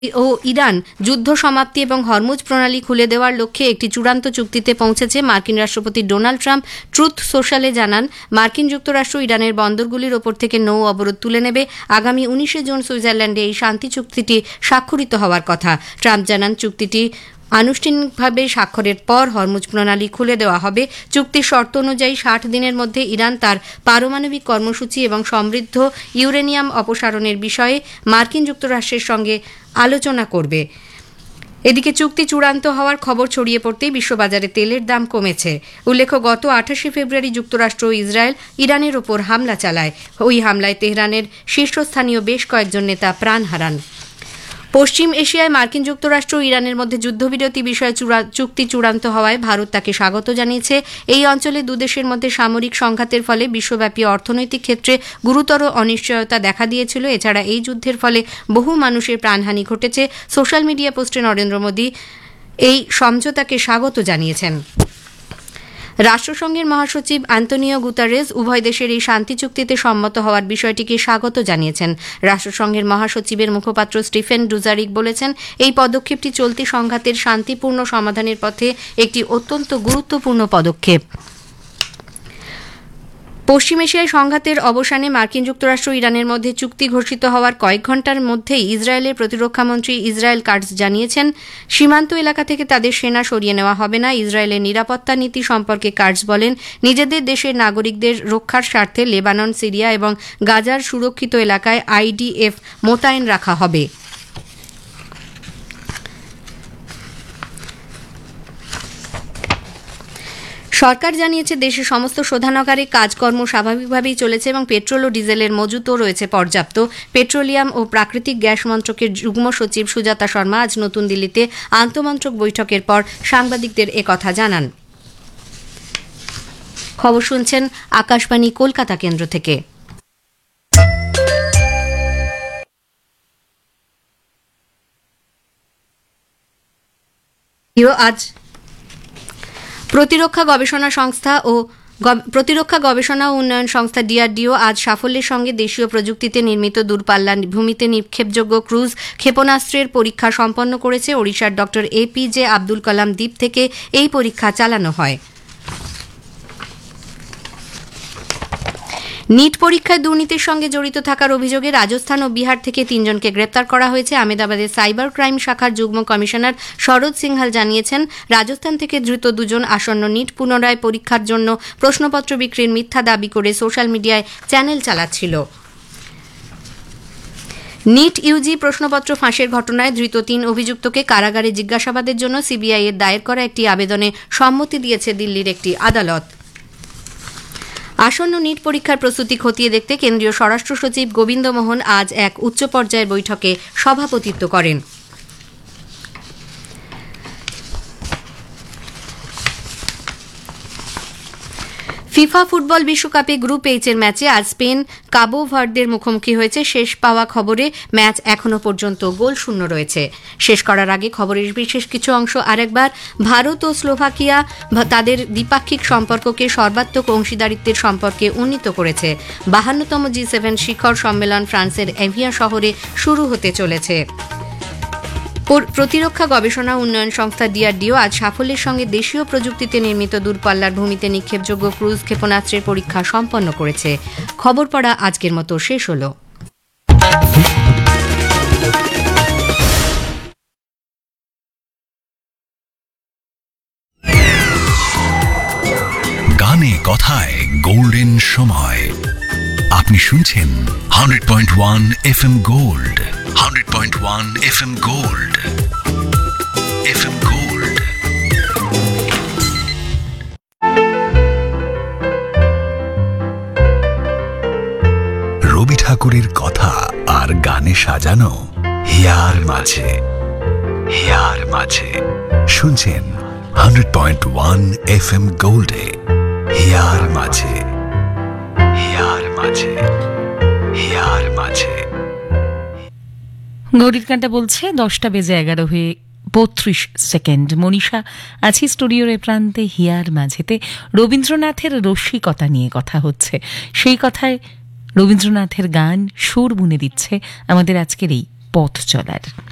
ও Iran যুদ্ধ সমাপ্তি এবং হরমুজ প্রণালী খুলে দেওয়ার লক্ষ্যে একটি চূড়ান্ত চুক্তিতে পৌঁছেছে। মার্কিন রাষ্ট্রপতি ডোনাল্ড ট্রাম্প ট্রুথ সোশ্যালে জানান, মার্কিন যুক্তরাষ্ট্র ইরানের বন্দরগুলির ওপর থেকে নৌ অবরোধ তুলে নেবে। আগামী 19 জুন সুইজারল্যান্ডে এই শান্তি চুক্তিটি স্বাক্ষরিত হওয়ার কথা। ট্রাম্প জানান, চুক্তিটি আনুষ্ঠানিকভাবে স্বাক্ষরের পর হরমুজ প্রণালী খুলে দেওয়া হবে। চুক্তির শর্ত অনুযায়ী 60 দিনের মধ্যে ইরান তার পারমাণবিক কর্মসূচি এবং সমৃদ্ধ ইউরেনিয়াম অপসারণের বিষয়ে মার্কিন যুক্তরাষ্ট্রের সঙ্গে আলোচনা করবে। এদিকে চুক্তি চূড়ান্ত হওয়ার খবর ছড়িয়ে পড়তেই বিশ্ববাজারে তেলের দাম কমেছে। উল্লেখ্য, গত 28 ফেব্রুয়ারি যুক্তরাষ্ট্র ও ইসরায়েল ইরানের ওপর হামলা চালায়। ওই হামলায় তেহরানের শীর্ষস্থানীয় বেশ কয়েকজন নেতা প্রাণ হারান। পশ্চিম এশিয়ায় মার্কিন যুক্তরাষ্ট্র ও ইরানের মধ্যে যুদ্ধবিরতি বিষয়ে চুক্তি চূড়ান্ত হওয়ায় ভারত তাকে স্বাগত জানিয়েছে। এই অঞ্চলে দুদেশের মধ্যে সামরিক সংঘাতের ফলে বিশ্বব্যাপী অর্থনৈতিক ক্ষেত্রে গুরুতর অনিশ্চয়তা দেখা দিয়েছিল। এছাড়া এই যুদ্ধের ফলে বহু মানুষের প্রাণহানি ঘটেছে। সোশ্যাল মিডিয়া পোস্টে নরেন্দ্র মোদী এই সমঝোতাকে স্বাগত জানিয়েছেন। রাষ্ট্রসংঘের মহাসচিব আন্তোনিও গুতারেস উভয় দেশের এই শান্তি চুক্তিতে সম্মত হওয়ার বিষয়টিকে স্বাগত জানিয়েছেন। রাষ্ট্রসংঘের মহাসচিবের মুখপাত্র স্টিফেন ডুজারিক বলেছেন, এই পদক্ষেপটি চলতি সংঘাতের শান্তিপূর্ণ সমাধানের পথে একটি অত্যন্ত গুরুত্বপূর্ণ পদক্ষেপ। পশ্চিম এশিয়ায় সংঘাতের অবসানে মার্কিন যুক্তরাষ্ট্র ইরানের মধ্যে চুক্তি ঘোষিত হওয়ার কয়েক ঘণ্টার মধ্যেই ইসরায়েলের প্রতিরক্ষামন্ত্রী ইসরায়েল কাটজ জানিয়েছেন, সীমান্ত এলাকা থেকে তাদের সেনা সরিয়ে নেওয়া হবে না। ইসরায়েলের নিরাপত্তা নীতি সম্পর্কে কাটজ বলেন, নিজেদের দেশের নাগরিকদের রক্ষার স্বার্থে লেবানন, সিরিয়া এবং গাজার সুরক্ষিত এলাকায় আইডিএফ মোতায়েন রাখা হবে। সরকার জানিয়েছে, দেশের সমস্ত শোধনাগারে কাজকর্ম স্বাভাবিকভাবেই চলেছে এবং পেট্রোল ও ডিজেলের মজুতও রয়েছে পর্যাপ্ত। পেট্রোলিয়াম ও প্রাকৃতিক গ্যাস মন্ত্রকের যুগ্ম সচিব সুজাতা শর্মা আজ নতুন দিল্লিতে আন্তমন্ত্রক বৈঠকের পর সাংবাদিকদের একথা জানান। খবর শুনছেন আকাশবাণী কলকাতা কেন্দ্র থেকে। আজ প্রতিরক্ষা গবেষণা ও উন্নয়ন সংস্থা ডিআরডিও আজ সাফল্যের সঙ্গে দেশীয় প্রযুক্তিতে নির্মিত দূরপাল্লা ভূমিতে নিক্ষেপযোগ্য ক্রুজ ক্ষেপণাস্ত্রের পরীক্ষা সম্পন্ন করেছে। ওড়িশার ডক্টর এপিজে আব্দুল কালাম দ্বীপ থেকে এই পরীক্ষা চালানো হয়। নিট পরীক্ষায় দুর্নীতির সঙ্গে জড়িত থাকার অভিযোগে রাজস্থান ও বিহার থেকে 3 জনকে গ্রেপ্তার করা হয়েছে। আহমেদাবাদের সাইবার ক্রাইম শাখার যুগ্ম কমিশনার শরদ সিংহাল জানিয়েছেন, রাজস্থান থেকে ধৃত 2 জন আসন্ন নিট পুনরায় পরীক্ষার জন্য প্রশ্নপত্র বিক্রির মিথ্যা দাবি করে সোশ্যাল মিডিয়ায় চ্যানেল চালাচ্ছিল। নিট ইউজি প্রশ্নপত্র ফাঁসের ঘটনায় ধৃত 3 অভিযুক্তকে কারাগারে জিজ্ঞাসাবাদের জন্য সিবিআই এর দায়ের করা একটি আবেদনে সম্মতি দিয়েছে দিল্লির একটি আদালত। আসন্ন নিট পরীক্ষার প্রস্তুতি খতিয়ে দেখতে কেন্দ্রীয় স্বরাষ্ট্র সচিব গোবিন্দ মোহন আজ এক উচ্চ পর্যায়ের বৈঠকে সভাপতিত্ব করেন। ফিফা ফুটবল বিশ্বকাপে গ্রুপ এইচ এর ম্যাচে আজ স্পেন কাবো ভার্দের মুখোমুখি হয়েছে। শেষ পাওয়া খবরে ম্যাচ এখনও পর্যন্ত গোলশূন্য রয়েছে। শেষ করার আগে খবরের বিশেষ কিছু অংশ আরেকবার। ভারত ও স্লোভাকিয়া তাদের দ্বিপাক্ষিক সম্পর্ককে সর্বাত্মক অংশীদারিত্বের সম্পর্কে উন্নীত করেছে। 52তম G7 শিখর সম্মেলন ফ্রান্সের এভিয়ান শহরে শুরু হতে চলেছে। প্রতিরক্ষা গবেষণা উন্নয়ন সংস্থা ডিআরডিও আজ সাফল্যের সঙ্গে দেশীয় প্রযুক্তিতে নির্মিত দূরপাল্লার ভূমিতে নিক্ষেপযোগ্য ক্রুজ ক্ষেপণাস্ত্রের পরীক্ষা সম্পন্ন করেছে। খবর পড়া আজকের মতো শেষ হল। গানে কথায় গোল্ডেন সময়। আপনি শুনছেন 100.1 FM gold, 100.1 FM gold, FM gold. রবি ঠাকুরের কথা আর গানে সাজানো হিয়ার মাঝে, হিয়ার মাঝে শুনছেন 100.1 FM গোল্ডে হিয়ার মাঝে, হিয়ার মাঝে, হিয়ার মাঝে। ঘড়ির কাঁটা বলছে 10:11 মনীষা আছি স্টুডিওর এ প্রান্তে। হিয়ার মাঝেতে রবীন্দ্রনাথের রসিকতা নিয়ে কথা হচ্ছে। সেই কথায় রবীন্দ্রনাথের গান সুর বুনে দিচ্ছে আমাদের আজকের এই পথ চলার।